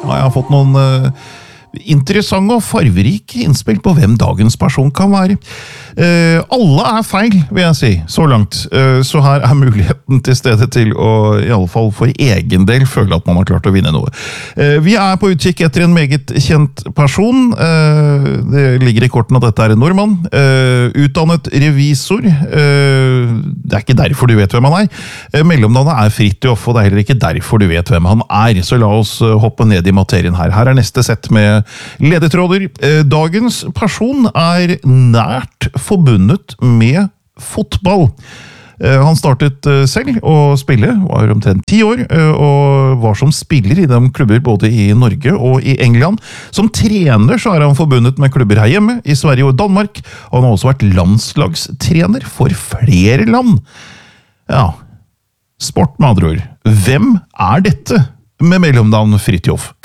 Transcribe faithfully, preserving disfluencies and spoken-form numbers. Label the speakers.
Speaker 1: Jeg har fått noen uh, interessante og farverike innspill på hvem dagens person kan være. Uh, alle er feil, vil jeg si, så langt. Uh, så her er muligheten til stede til å, i alle fall for egen del, føle at man har klart å vinne noe. Uh, vi er på utkikk etter en meget kjent person. Uh, det ligger i korten at dette er en nordmann. Uh, utdannet revisor. Uh, det er ikke derfor du vet hvem han er. Uh, mellomnavnet er Fridtjof, og det er heller ikke derfor du vet hvem han er. Så la oss uh, hoppe ned i materien her. Her er neste sett med ledetråder. Uh, dagens person er nært forbundet med fotball. Han startet selv å spille, var omtrent ti år, og var som spiller i de klubber både i Norge og i England. Som trener så er han forbundet med klubber her hjemme, i Sverige og Danmark. Han har også vært landslagstrener for flere land. Ja, sport med andre ord. Hvem er dette med mellomnavn Fridtjof?